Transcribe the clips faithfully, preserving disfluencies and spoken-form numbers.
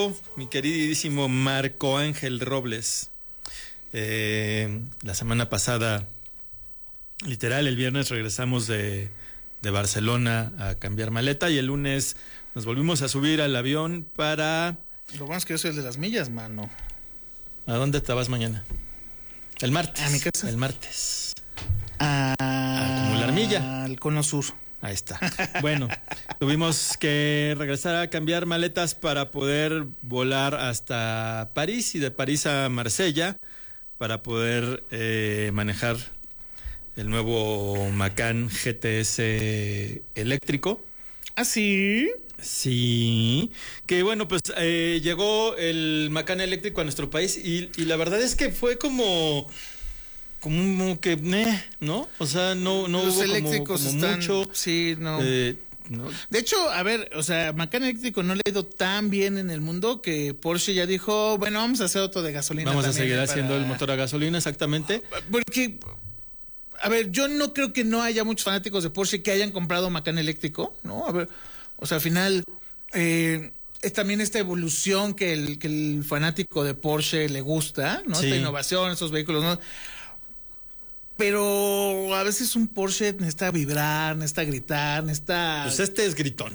mi queridísimo Marco Ángel Robles. Eh, la semana pasada, literal, el viernes regresamos de, de Barcelona a cambiar maleta y el lunes nos volvimos a subir al avión para... Lo bueno es que yo soy el de las millas, mano. ¿A dónde te vas mañana? El martes. ¿A mi casa? El martes. A, a acumular milla. Al Cono Sur. Ahí está. Bueno, tuvimos que regresar a cambiar maletas para poder volar hasta París y de París a Marsella para poder eh, manejar el nuevo Macan G T S eléctrico. ¿Ah, sí? Sí, que bueno, pues eh, llegó el Macan eléctrico a nuestro país y, y la verdad es que fue como... como que, eh, ¿no? O sea, no, no Los hubo eléctricos como, como están, mucho. Sí, no. Eh, no. De hecho, a ver, o sea, Macan eléctrico no le ha ido tan bien en el mundo que Porsche ya dijo, bueno, vamos a hacer otro de gasolina. Vamos a seguir para... haciendo el motor a gasolina, exactamente. Porque, a ver, yo no creo que no haya muchos fanáticos de Porsche que hayan comprado Macan eléctrico, ¿no? A ver, o sea, al final... Eh, es también esta evolución que el, que el fanático de Porsche le gusta, ¿no? Sí. Esta innovación, estos vehículos, ¿no? Pero a veces un Porsche necesita vibrar, necesita gritar, necesita... Pues este es gritón.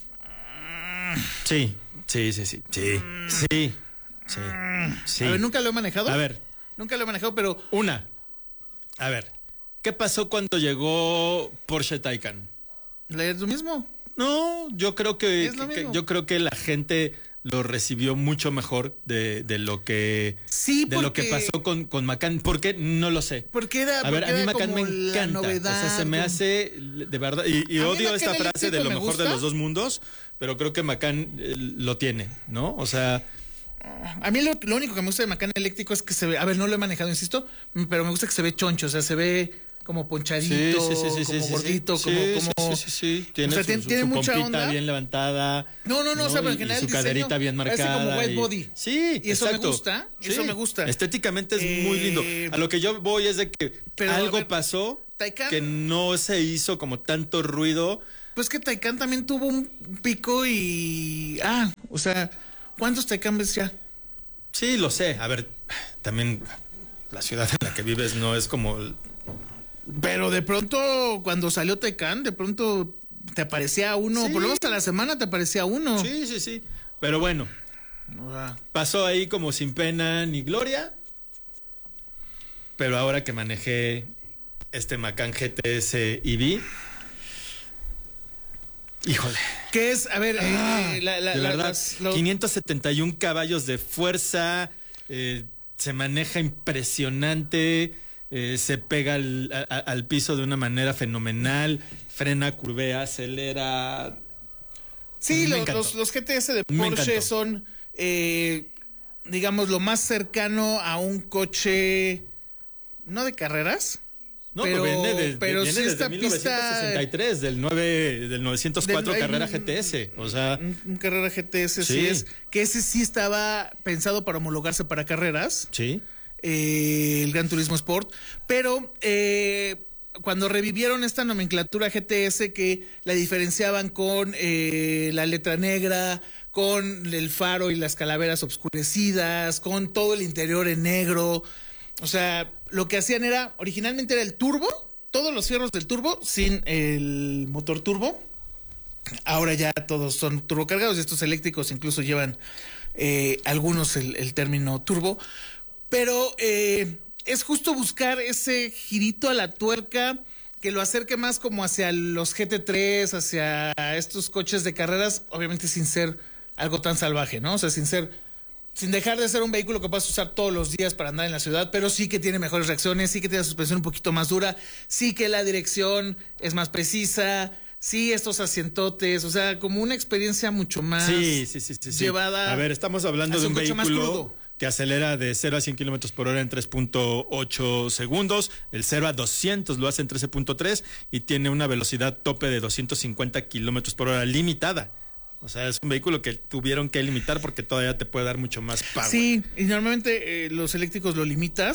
Sí, sí, sí, sí, sí, sí, sí, sí. A ver, ¿nunca lo he manejado? A ver. Nunca lo he manejado, pero... Una. A ver, ¿qué pasó cuando llegó Porsche Taycan? ¿Es lo mismo? No, yo creo que, es lo que, mismo. yo creo que la gente lo recibió mucho mejor de, de lo que sí, de lo que pasó con, con Macan. ¿Por qué? No lo sé. Porque era, a ver, porque a mí Macan me encanta. Novedad, o sea, se me hace de verdad y, y odio esta frase de lo mejor gusta. de los dos mundos, pero creo que Macan eh, lo tiene, ¿no? O sea, a mí lo, lo único que me gusta de Macan eléctrico es que se ve, a ver, no lo he manejado, insisto, pero me gusta que se ve choncho, o sea, se ve como ponchadito, sí, sí, sí, sí, como sí, gordito, sí, como, sí, como... Sí, sí, sí, tiene, o sea, su, tiene, su, tiene su mucha pompita onda. bien levantada. No, no, no, ¿no? o sea, pero en general y su el diseño caderita bien marcada. como white y... body. Sí, y eso exacto. me gusta, sí. eso me gusta. Estéticamente es eh... muy lindo. A lo que yo voy es de que pero, algo ver, pasó Taycan... que no se hizo como tanto ruido. Pues que Taycan también tuvo un pico y... Ah, o sea, ¿cuántos Taycan ves ya? Sí, lo sé. A ver, también la ciudad en la que vives no es como... Pero de pronto, cuando salió Taycan, de pronto te aparecía uno, sí. Por lo menos a la semana te aparecía uno. Sí, sí, sí. Pero bueno, pasó ahí como sin pena ni gloria. Pero ahora que manejé este Macan G T S E V, híjole. ¿Qué es? A ver, ah, eh, la, la, de la, verdad, las, lo... quinientos setenta y un caballos de fuerza, eh, se maneja impresionante. Eh, se pega al, a, al piso de una manera fenomenal, frena, curvea, acelera. Sí, lo, los, los G T S de Porsche son, eh, digamos, lo más cercano a un coche, no de carreras. No, pero viene, de, pero viene sí desde esta mil novecientos sesenta y tres, pista... del, nueve, del novecientos cuatro del, carrera G T S. O sea, un, un carrera G T S, sí. sí es. Que ese sí estaba pensado para homologarse para carreras. Sí. Eh, el Gran Turismo Sport, pero eh, cuando revivieron esta nomenclatura G T S que la diferenciaban con eh, la letra negra, con el faro y las calaveras obscurecidas, con todo el interior en negro, o sea, lo que hacían era, originalmente era el turbo, todos los fierros del turbo sin el motor turbo, ahora ya todos son turbocargados y estos eléctricos incluso llevan eh, algunos el, el término turbo. Pero eh, es justo buscar ese girito a la tuerca que lo acerque más como hacia los G T tres, hacia estos coches de carreras, obviamente sin ser algo tan salvaje, ¿no? O sea, sin ser, sin dejar de ser un vehículo que puedas usar todos los días para andar en la ciudad, pero sí que tiene mejores reacciones, sí que tiene la suspensión un poquito más dura, sí que la dirección es más precisa, sí estos asientotes, o sea, como una experiencia mucho más sí, sí, sí, sí, llevada. Sí. A ver, estamos hablando de un, un vehículo que acelera de cero a cien kilómetros por hora en tres punto ocho segundos, el cero a doscientos lo hace en trece punto tres y tiene una velocidad tope de doscientos cincuenta kilómetros por hora limitada. O sea, es un vehículo que tuvieron que limitar porque todavía te puede dar mucho más power. Sí, y normalmente eh, los eléctricos lo limitas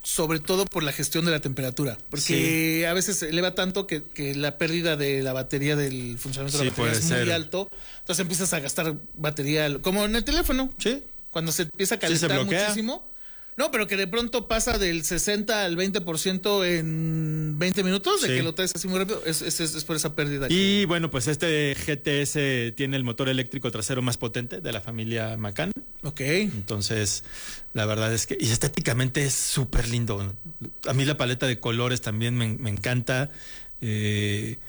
sobre todo por la gestión de la temperatura, porque sí. a veces se eleva tanto que, que la pérdida de la batería del funcionamiento sí, de la batería es muy ser. alto, entonces empiezas a gastar batería, como en el teléfono, sí. cuando se empieza a calentar sí, muchísimo. No, pero que de pronto pasa del sesenta al veinte por ciento en veinte minutos, de sí. que lo traes así muy rápido, es, es, es por esa pérdida. Y que... bueno, pues este G T S tiene el motor eléctrico trasero más potente de la familia Macan. Ok. Entonces, la verdad es que, y estéticamente es súper lindo. A mí la paleta de colores también me, me encanta. Eh,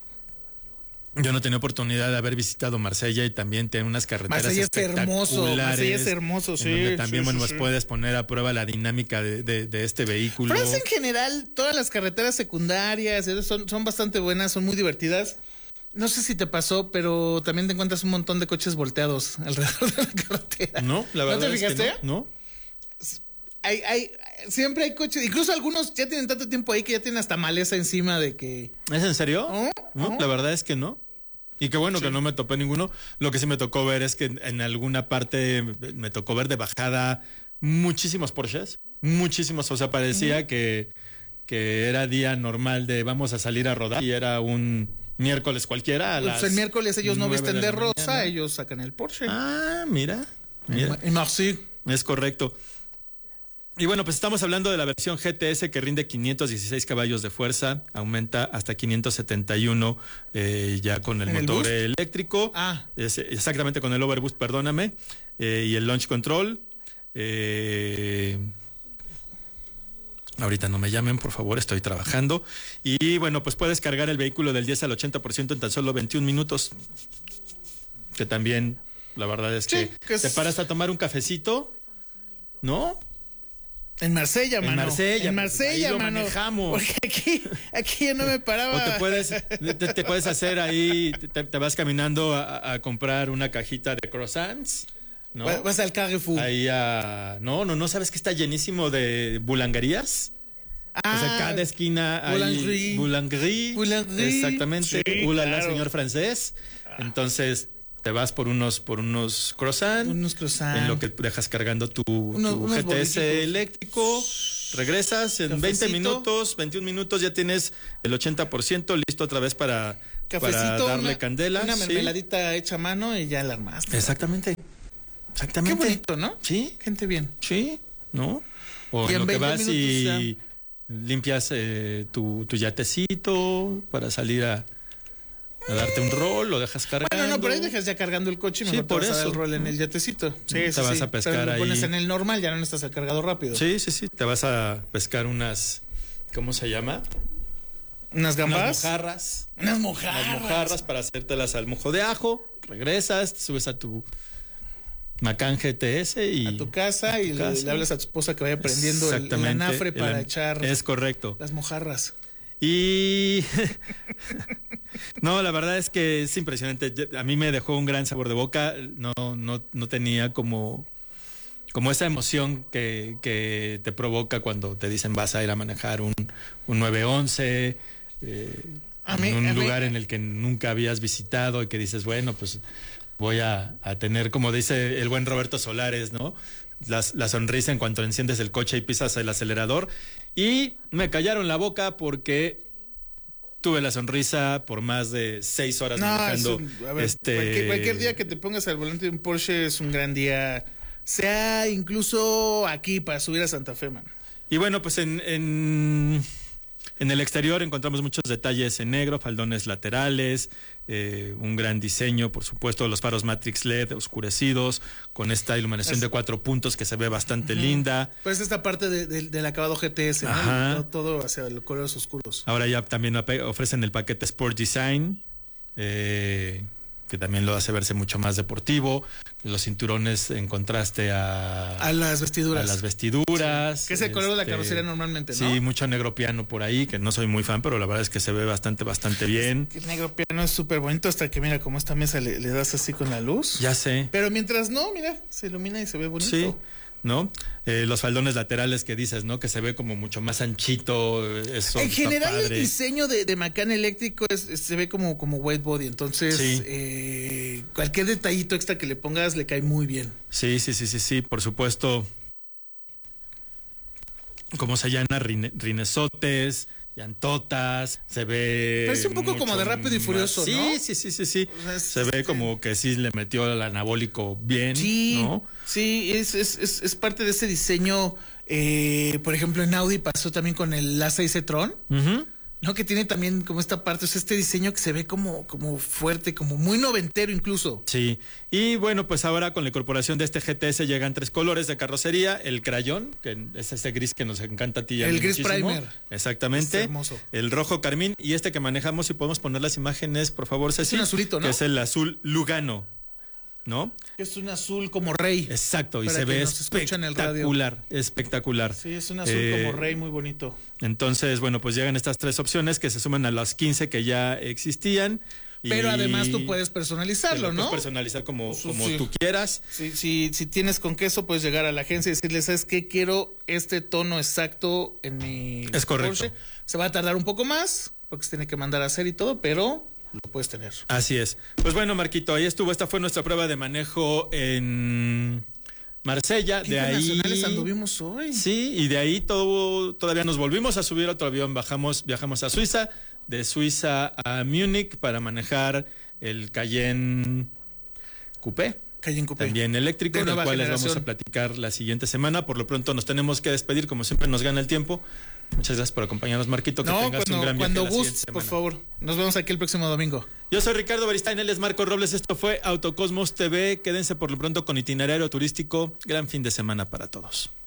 Yo no tenía oportunidad de haber visitado Marsella y también tiene unas carreteras Marsella espectaculares. Es hermoso, Marsella es hermoso, sí. Donde también sí, bueno, sí, pues sí. puedes poner a prueba la dinámica de, de, de este vehículo. Francia en general, todas las carreteras secundarias son, son bastante buenas, son muy divertidas. No sé si te pasó, pero también te encuentras un montón de coches volteados alrededor de la carretera. No, la verdad ¿No te es fijaste? que no. ¿No? Hay, hay, siempre hay coches, incluso algunos ya tienen tanto tiempo ahí que ya tienen hasta maleza encima de que... ¿Es en serio? ¿Oh? No, ¿Oh? La verdad es que no. Y qué bueno Sí. que no me topé ninguno. Lo que sí me tocó ver es que en, en alguna parte me tocó ver de bajada muchísimos Porsches. Muchísimos. O sea, parecía uh-huh. que, que era día normal de vamos a salir a rodar y era un miércoles cualquiera. A pues las el miércoles ellos no visten de, de rosa, mañana. Ellos sacan el Porsche. Ah, mira. mira. En Marseille. Es correcto. Y bueno, pues estamos hablando de la versión G T S que rinde quinientos dieciséis caballos de fuerza, aumenta hasta quinientos setenta y uno eh, ya con el motor el eléctrico, ah. es, exactamente con el overboost, perdóname, eh, y el launch control. Eh, ahorita no me llamen, por favor, estoy trabajando. Y bueno, pues puedes cargar el vehículo del diez al ochenta por ciento en tan solo veintiún minutos, que también, la verdad es que, sí, que te es... paras a tomar un cafecito, ¿no? En Marsella, mano. En Marsella. En Marsella, ahí lo mano. manejamos. Porque aquí, aquí ya no me paraba. O te puedes, te, te puedes hacer ahí, te, te vas caminando a, a comprar una cajita de croissants, ¿no? Vas al Carrefour. Ahí a... No, no, no, ¿sabes que está llenísimo de bulanguerías? Ah, o sea, cada esquina hay... Boulangerie. Boulangerie. Boulangerie. Exactamente. Sí, Ulala, claro. señor francés. Entonces... te vas por unos por unos croissants, unos croissants, en lo que dejas cargando tu, unos, tu unos G T S bolichitos. eléctrico, regresas en Cafecito. veinte minutos, veintiún minutos, ya tienes el ochenta por ciento listo otra vez para, para darle una, candela. Una ¿sí? mermeladita hecha a mano y ya la armaste. Exactamente. Exactamente. Qué bonito, ¿no? Sí. Gente bien. Sí, ¿no? O y en lo que vas y ya. limpias eh, tu, tu yatecito para salir a... a darte un rol, lo dejas cargando. Bueno, no, pero ahí dejas ya cargando el coche y mejor sí, por te vas eso. a dar el rol en el yatecito. Sí, te sí, vas sí. a pescar pero ahí. lo pones en el normal, ya no necesitas el cargado rápido. Sí, sí, sí. Te vas a pescar unas, ¿cómo se llama? Unas gambas. Unas mojarras. Unas mojarras. Unas mojarras para hacértelas al mojo de ajo. Regresas, te subes a tu Macan G T S y... a tu casa a tu y casa. Le, le hablas a tu esposa que vaya prendiendo el, el anafre para el, echar... Es correcto. Las mojarras. Y... no, la verdad es que es impresionante. A mí me dejó un gran sabor de boca. No, no, no tenía como, como esa emoción que, que te provoca cuando te dicen vas a ir a manejar un, un nueve once eh, a mí, en un a lugar mí. en el que nunca habías visitado y que dices, bueno, pues voy a, a tener, como dice el buen Roberto Solares, ¿no? La, la sonrisa en cuanto enciendes el coche y pisas el acelerador. Y me callaron la boca porque tuve la sonrisa por más de seis horas no, manejando. Un, a ver, este... cualquier, cualquier día que te pongas al volante de un Porsche es un gran día. Sea incluso aquí para subir a Santa Fe, man. Y bueno, pues en, en, en el exterior encontramos muchos detalles en negro, faldones laterales, eh, un gran diseño, por supuesto, los faros Matrix L E D oscurecidos, con esta iluminación es... de cuatro puntos que se ve bastante uh-huh. linda. Pues esta parte de, de, del acabado G T S, ¿no? Todo, todo hacia los colores oscuros. Ahora ya también ofrecen el paquete Sport Design, eh, que también lo hace verse mucho más deportivo. Los cinturones en contraste a... A las vestiduras. A las vestiduras. Sí. Que es el color este, de la carrocería normalmente, ¿no? Sí, mucho negro piano por ahí, que no soy muy fan, pero la verdad es que se ve bastante, bastante bien. Es que el negro piano es súper bonito hasta que, mira, como esta mesa le, le das así con la luz. Ya sé. Pero mientras no, mira, se ilumina y se ve bonito. Sí. ¿No? Eh, los faldones laterales que dices, ¿no? Que se ve como mucho más anchito. Eso en general, padre. El diseño de, de Macan eléctrico es, es, se ve como, como white body. Entonces, sí. eh, cualquier detallito extra que le pongas le cae muy bien. Sí, sí, sí, sí, sí, por supuesto. cómo se llana, rine, rinesotes, llantotas, se ve... Parece un poco como de Rápido y Furioso, sí, ¿no? Sí, sí, sí, sí. O sea, es, se ve este... como que sí le metió el anabólico bien, sí, ¿no? Sí, es, es, es, es parte de ese diseño. Eh, por ejemplo, en Audi pasó también con el A seis e-tron, uh-huh. ¿no? Que tiene también como esta parte, o sea, este diseño que se ve como, como fuerte, como muy noventero incluso. Sí, y bueno, pues ahora con la incorporación de este G T S llegan tres colores de carrocería: el crayón, que es ese gris que nos encanta a ti y a mí. El gris muchísimo. primer. Exactamente. Es hermoso. El rojo carmín, y este que manejamos, si podemos poner las imágenes, por favor, Ceci. Es un azulito, ¿no? Que es el azul Lugano, ¿no? Es un azul como rey. Exacto, y se ve espectacular, espectacular. Sí, es un azul eh, como rey muy bonito. Entonces, bueno, pues llegan estas tres opciones que se suman a las quince que ya existían. Pero y además tú puedes personalizarlo, lo ¿no? Puedes personalizar como, sí, como sí. tú quieras. Sí, sí, si tienes con queso, puedes llegar a la agencia y decirle, ¿sabes qué? Quiero este tono exacto en mi Es correcto. Porsche. Se va a tardar un poco más, porque se tiene que mandar a hacer y todo, pero lo puedes tener. Así es. Pues bueno, Marquito, ahí estuvo. Esta fue nuestra prueba de manejo en Marsella. De ahí anduvimos hoy. Sí, y de ahí todo, todavía nos volvimos a subir otro avión. Bajamos, viajamos a Suiza, de Suiza a Múnich para manejar el Cayenne Coupé. Cayenne Coupé. También eléctrico, del cual les vamos a platicar la siguiente semana. Por lo pronto nos tenemos que despedir, como siempre nos gana el tiempo. Muchas gracias por acompañarnos, Marquito. Que no, tengas cuando, un gran viaje cuando la gustes, por favor. Nos vemos aquí el próximo domingo. Yo soy Ricardo Beristain, él es Marco Robles. Esto fue Autocosmos T V. Quédense por lo pronto con Itinerario Turístico. Gran fin de semana para todos.